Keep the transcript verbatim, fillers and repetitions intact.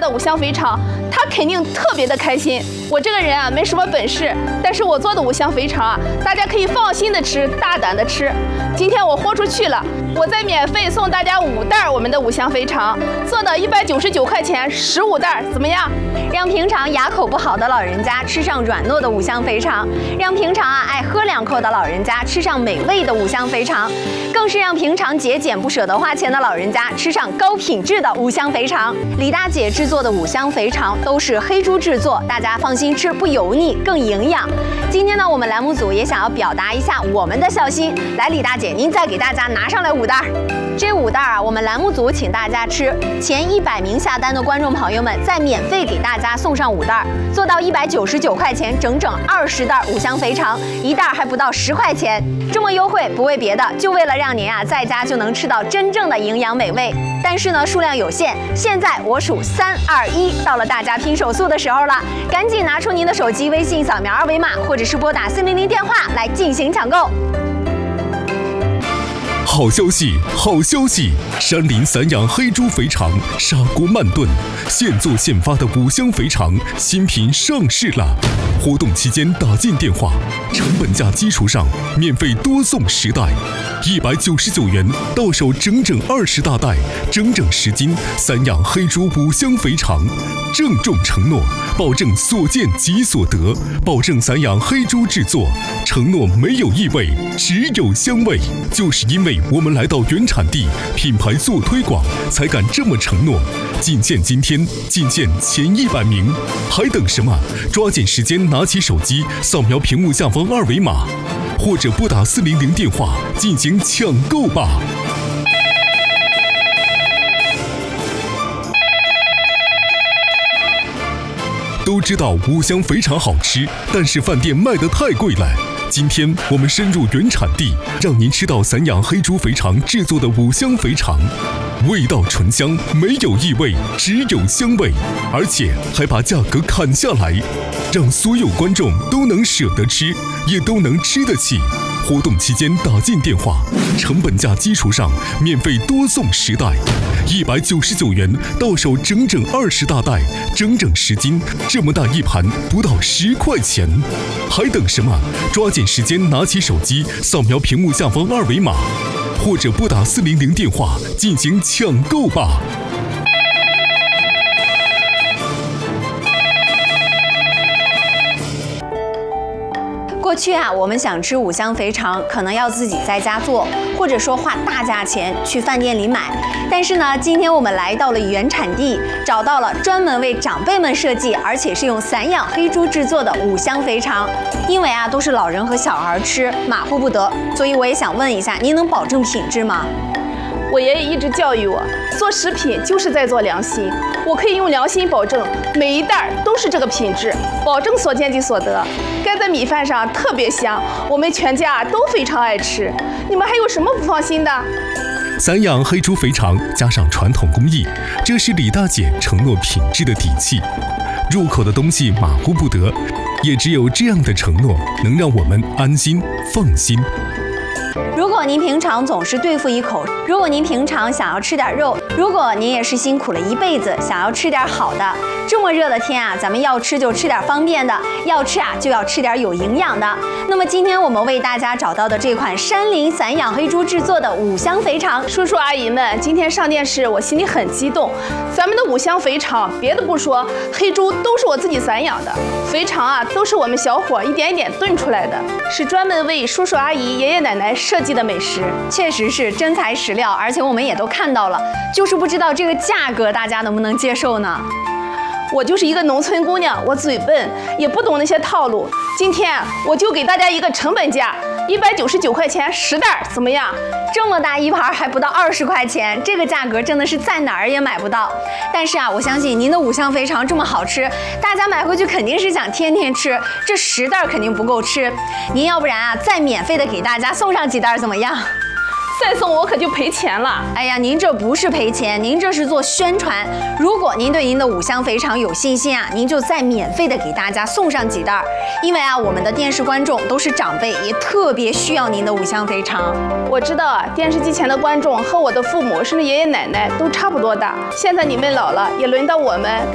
的五香肥肠，他肯定特别的开心。我这个人啊，没什么本事，但是我做的五香肥肠啊，大家可以放心的吃，大胆的吃。今天我豁出去了，我再免费送大家五袋我们的五香肥肠，做的一百九十九块钱，十五袋，怎么样？ 让平常牙口不好的老人家吃上软糯的五香肥肠，让平常啊爱喝两口的老人家吃上美味的五香肥肠，更是让平常节俭不舍得花钱的老人家吃上高品质的五香肥肠。李大姐制作的五香肥肠都是黑猪制作，大家放心吃，不油腻，更营养。今天呢，我们栏目组也想要表达一下我们的孝心，来，李大姐，您再给大家拿上来五袋。这五袋啊，我们栏目组请大家吃，前一百名下单的观众朋友们再免费给大家送上五袋，做到一百九十九块钱，整整二十袋五香肥肠，一袋还不到十块钱，这么优惠不为别的，就为了让您啊在家就能吃到真正的营养美味。但是呢，数量有限，现在我数三二一，到了大家拼手速的时候了，赶紧拿出您的手机微信扫描二维码，或者是拨打四零零电话来进行抢购。 好消息，好消息！山林散养黑猪肥肠，砂锅慢炖，现做现发的五香肥肠新品上市了。活动期间打进电话，成本价基础上免费多送十袋，一百九十九元到手整整二十大袋，整整十斤散养黑猪五香肥肠。郑重承诺，保证所见即所得，保证散养黑猪制作，承诺没有异味，只有香味。就是因为我们来到原产地，品牌做推广，才敢这么承诺。仅限今天，仅限前一百名，还等什么？抓紧时间，拿起手机，扫描屏幕下方二维码，或者拨打四零零电话进行抢购吧。都知道五香肥肠好吃，但是饭店卖得太贵了。今天我们深入原产地，让您吃到散养黑猪肥肠制作的五香肥肠，味道醇香，没有异味，只有香味，而且还把价格砍下来，让所有观众都能舍得吃，也都能吃得起。活动期间打进电话，成本价基础上免费多送十袋，一百九十九元到手整整二十大袋，整整十斤，这么大一盘不到十块钱，还等什么？抓紧时间拿起手机，扫描屏幕下方二维码，或者拨打四零零电话进行抢购吧。 过去啊，我们想吃五香肥肠，可能要自己在家做，或者说花大价钱去饭店里买。但是呢，今天我们来到了原产地，找到了专门为长辈们设计，而且是用散养黑猪制作的五香肥肠。因为啊，都是老人和小孩吃，马虎不得，所以我也想问一下，您能保证品质吗？ 我爷爷一直教育我，做食品就是在做良心。我可以用良心保证，每一袋都是这个品质，保证所见即所得。盖在米饭上特别香，我们全家都非常爱吃。你们还有什么不放心的？ 散养黑猪肥肠加上传统工艺，这是李大姐承诺品质的底气。入口的东西马虎不得，也只有这样的承诺，能让我们安心放心。 如果您平常总是对付一口，如果您平常想要吃点肉，如果您也是辛苦了一辈子，想要吃点好的，这么热的天啊，咱们要吃就吃点方便的，要吃啊就要吃点有营养的。那么今天我们为大家找到的这款山林散养黑猪制作的五香肥肠， 叔叔阿姨们，今天上电视，我心里很激动。咱们的五香肥肠，别的不说，黑猪都是我自己散养的，肥肠啊都是我们小伙一点一点炖出来的，是专门为叔叔阿姨、爷爷奶奶设计的美食， 确实是真材实料，而且我们也都看到了，就是不知道这个价格大家能不能接受呢？ 我就是一个农村姑娘，我嘴笨，也不懂那些套路。今天我就给大家一个成本价，一百九十九块钱十袋，怎么样？ 这么大一盘还不到二十块钱，这个价格真的是在哪儿也买不到。但是啊，我相信您的五香肥肠这么好吃，大家买回去肯定是想天天吃，这十袋肯定不够吃。您要不然啊，再免费的给大家送上几袋怎么样？ 再送我可就赔钱了。 哎呀，您这不是赔钱，您这是做宣传。如果您对您的五香肥肠有信心啊，您就再免费的给大家送上几袋。因为啊，我们的电视观众都是长辈，也特别需要您的五香肥肠。 我知道啊，电视机前的观众和我的父母甚至爷爷奶奶都差不多大，现在你们老了，也轮到我们